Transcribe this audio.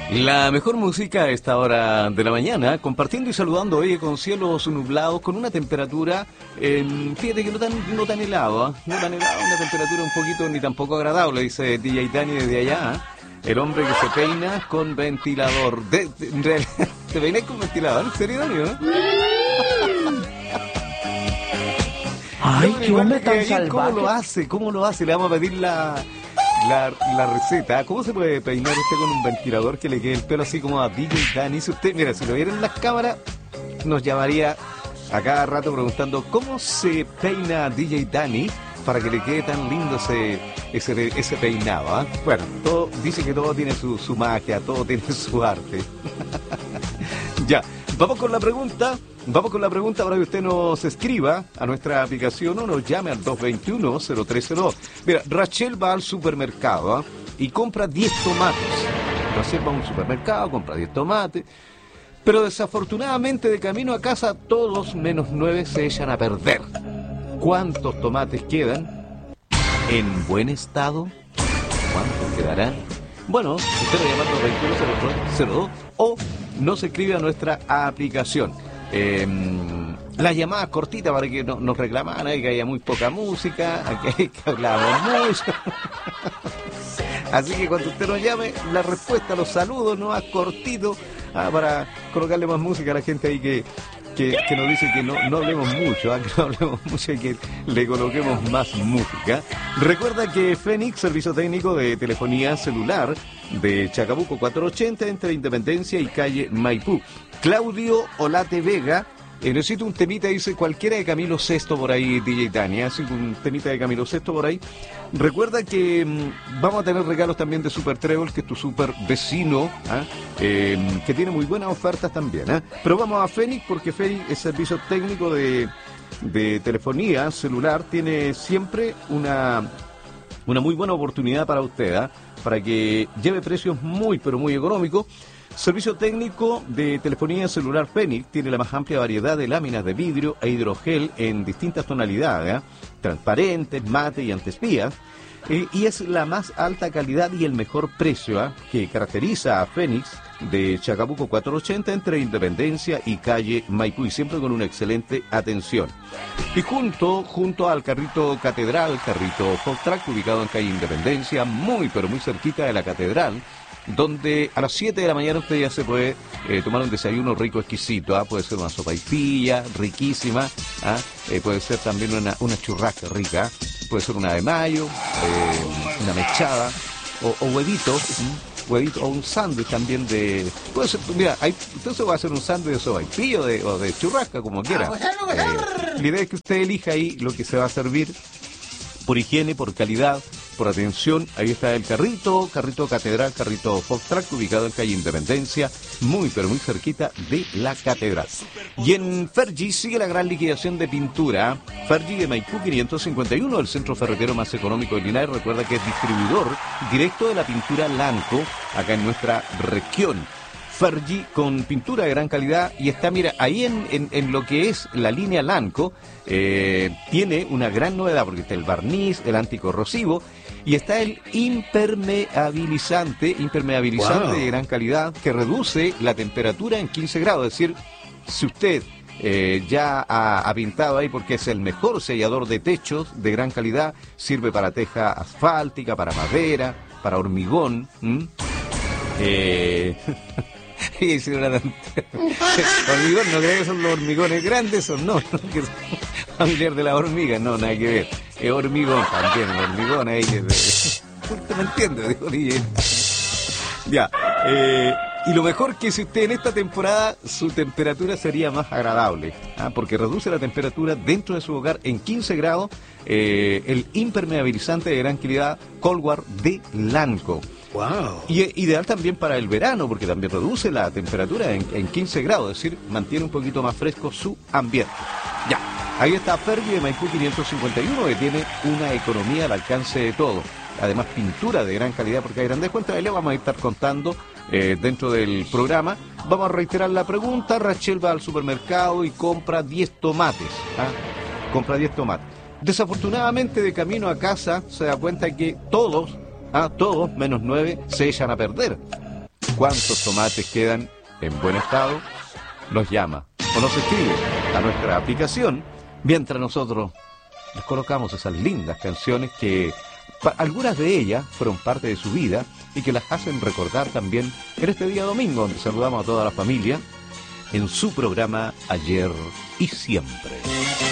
La mejor música a esta hora de la mañana, compartiendo y saludando hoy con cielos nublados, con una temperatura, fíjate que no tan helado, una temperatura un poquito ni tampoco agradable, dice DJ Dani desde allá. El hombre que se peina con ventilador. En realidad, ¿te peinas con ventilador? ¿En serio, Dani, no? Ay, qué hombre tan salvaje. ¿Cómo lo hace? Le vamos a pedir la receta. ¿Cómo se puede peinar usted con un ventilador que le quede el pelo así como a DJ Dani? Si usted, mira, si lo viera en las cámaras, nos llamaría a cada rato preguntando cómo se peina DJ Dani para que le quede tan lindo ese peinado, ¿eh? Bueno, dice que todo tiene su magia, todo tiene su arte. Ya, vamos con la pregunta para que usted nos escriba a nuestra aplicación o nos llame al 221-0302. Mira, Rachel va al supermercado y compra 10 tomates. Rachel va a un supermercado, compra 10 tomates, pero desafortunadamente de camino a casa todos menos 9 se echan a perder. ¿Cuántos tomates quedan en buen estado? ¿Cuántos quedarán? Bueno, usted lo llama al 221-0302 o nos escribe a nuestra aplicación. Las llamadas cortitas para que nos reclaman que haya muy poca música, que hablamos mucho. Así que cuando usted nos llame, la respuesta, los saludos, no más cortito, para colocarle más música a la gente ahí que nos dice que no hablemos mucho, que no hablemos mucho y que le coloquemos más música. Recuerda que Fénix, servicio técnico de telefonía celular de Chacabuco 480 entre Independencia y calle Maipú. Claudio Olate Vega, necesito un temita, dice cualquiera de Camilo VI por ahí, DJ Dani, así un temita de Camilo VI por ahí. Recuerda que vamos a tener regalos también de Super Trébol, que es tu super vecino, que tiene muy buenas ofertas también. Pero vamos a Fénix, porque Fénix es servicio técnico de telefonía celular, tiene siempre una muy buena oportunidad para usted, para que lleve precios muy, pero muy económicos. Servicio técnico de telefonía celular Fénix tiene la más amplia variedad de láminas de vidrio e hidrogel en distintas tonalidades, transparentes, mate y antespías, y es la más alta calidad y el mejor precio que caracteriza a Fénix de Chacabuco 480 entre Independencia y calle Maipú, y siempre con una excelente atención. Y junto al carrito Catedral, carrito Fox Track, ubicado en calle Independencia, muy pero muy cerquita de la Catedral, donde a las 7 de la mañana usted ya se puede tomar un desayuno rico, exquisito, puede ser una sopaipilla riquísima, puede ser también una churrasca rica, puede ser una de mayo, una mechada, o huevitos, o un sándwich también puede ser, mira, usted se va a hacer un sándwich de sopaipilla o de churrasca, como quiera. La idea es que usted elija ahí lo que se va a servir, por higiene, por calidad, por atención. Ahí está el carrito Catedral, carrito Fox Track, ubicado en calle Independencia, muy pero muy cerquita de la Catedral. Y en Fergie sigue la gran liquidación de pintura. Fergie de Maipú 551, el centro ferretero más económico de Linares. Recuerda que es distribuidor directo de la pintura Lanco acá en nuestra región. Fergie con pintura de gran calidad, y está, mira, ahí en lo que es la línea Lanco, tiene una gran novedad, porque está el barniz, el anticorrosivo, y está el impermeabilizante wow, de gran calidad, que reduce la temperatura en 15 grados, es decir, si usted ya ha pintado ahí, porque es el mejor sellador de techos de gran calidad, sirve para teja asfáltica, para madera, para hormigón, y si una hormigón, no creo que son los hormigones grandes, o no, que son familiar de la hormiga, no, nada que ver, es hormigón también, el hormigón ahí, ¿usted me entiende? Digo, DJ. Ya, y lo mejor que si usted en esta temporada su temperatura sería más agradable, porque reduce la temperatura dentro de su hogar en 15 grados, el impermeabilizante de gran calidad Colwar de Lanco. Wow. Y ideal también para el verano, porque también reduce la temperatura en 15 grados, es decir, mantiene un poquito más fresco su ambiente. Ya, ahí está Fergie de Maipú 551, que tiene una economía al alcance de todo. Además, pintura de gran calidad, porque hay grandes cuentas, y le vamos a estar contando dentro del programa. Vamos a reiterar la pregunta. Rachel va al supermercado y compra 10 tomates. Compra 10 tomates. Desafortunadamente, de camino a casa, se da cuenta que todos menos 9 se echan a perder. cuántos tomates quedan en buen estado, nos llama o nos escribe a nuestra aplicación, mientras nosotros les colocamos esas lindas canciones que algunas de ellas fueron parte de su vida y que las hacen recordar también en este día domingo, donde saludamos a toda la familia en su programa Ayer y Siempre.